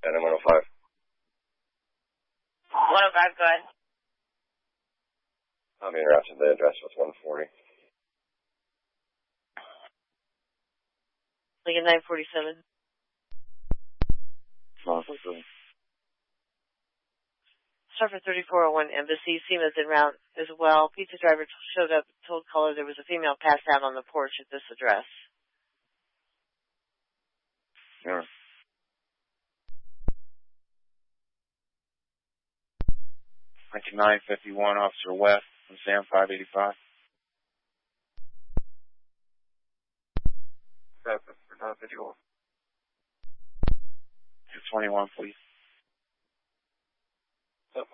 And I'm 105. 105, go ahead. I'll be interrupted. The address was 140. Lincoln 947. Start for 3401 Embassy. SEMA's en route as well. Pizza driver showed up, told caller there was a female passed out on the porch at this address. Yeah. 2951 Officer West from Sam 585. 51. 221, please. Yep.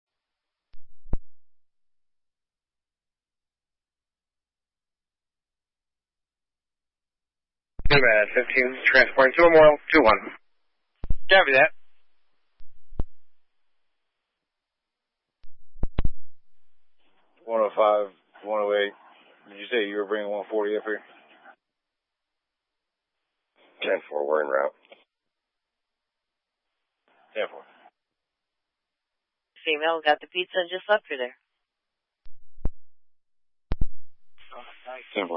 Good man, 15, transporting to Memorial, 2-1. Copy that. $105, $108. Did you say you were bringing 140 up here? 10-4, we're en route. 10-4. Female got the pizza and just left her there. 10-4.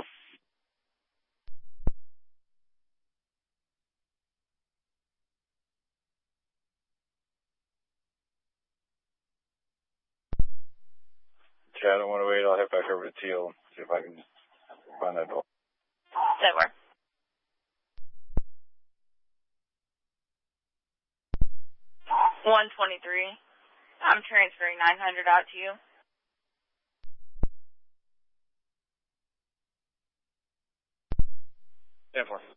Chad at 108, I'll head back over to Teal, see if I can find that door. That work. 123. I'm transferring 900 out to you. 10-4.